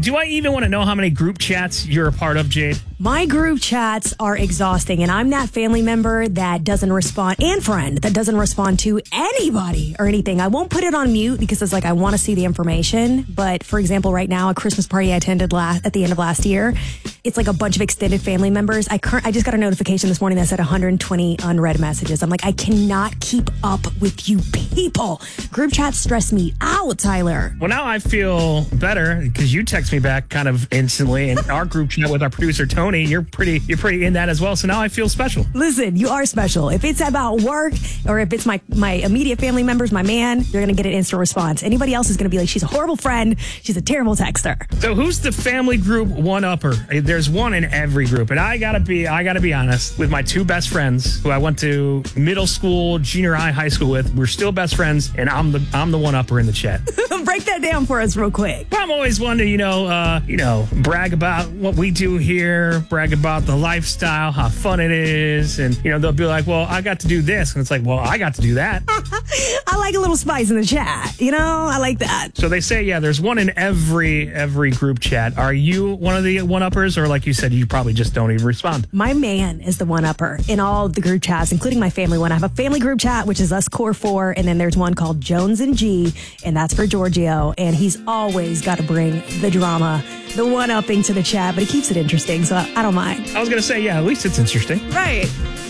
Do I even want to know how many group chats you're a part of, Jade? My group chats are exhausting, and I'm that family member that doesn't respond, and friend that doesn't respond to anybody or anything. I won't put it on mute because it's like I want to see the information. But for example, right now, a Christmas party I attended at the end of last year, it's like a bunch of extended family members. I just got a notification this morning that said 120 unread messages. I'm like, I cannot keep up with you people. Group chats stress me out, Tyler. Well, now I feel better because you text me back kind of instantly, and our group chat with our producer Tony, you're pretty in that as well. So now I feel special. Listen, you are special. If it's about work or if it's my immediate family members, my man, you're going to get an instant response. Anybody else is going to be like, she's a horrible friend. She's a terrible texter. So who's the family group one-upper? There's one in every group. And I gotta be honest, with my two best friends who I went to middle school, junior high, high school with, we're still best friends, and I'm the one-upper in the chat. Break that down for us real quick. I'm always one to, brag about what we do here, brag about the lifestyle, how fun it is. And, they'll be like, well, I got to do this. And it's like, well, I got to do that. I like a little spice in the chat. I like that. So they say, yeah, there's one in every group chat. Are you one of the one-uppers? Or like you said, you probably just don't even respond? My man is the one-upper in all of the group chats, including my family one. I have a family group chat, which is us core four. And then there's one called Jones and G, and that's for Giorgio. And he's always got to bring the drama, the one-upping to the chat, but he keeps it interesting, so I don't mind. I was going to say, yeah, at least it's interesting. Right.